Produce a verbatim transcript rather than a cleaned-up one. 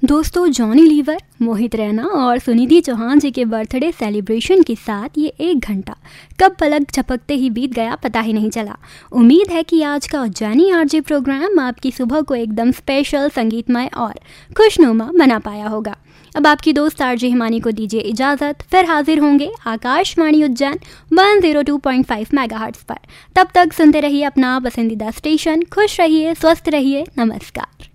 दोस्तों, Johnny liver, Mohit Raina और सुनिधि चौहान जी के बर्थडे सेलिब्रेशन के साथ ये एक घंटा कब पलक झपकते ही बीत गया पता ही नहीं चला। उम्मीद है कि आज का उज्जैनी आरजे प्रोग्राम आपकी सुबह को एकदम स्पेशल, संगीतमय और खुशनुमा बना पाया होगा। अब आपकी दोस्त आरजे हिमानी को दीजिए इजाज़त, फिर हाजिर होंगे आकाशवाणी उज्जैन एक सौ दो पॉइंट पाँच मेगाहर्ट्ज़ पर। तब तक सुनते रहिए अपना पसंदीदा स्टेशन। खुश रहिए, स्वस्थ रहिए, नमस्कार।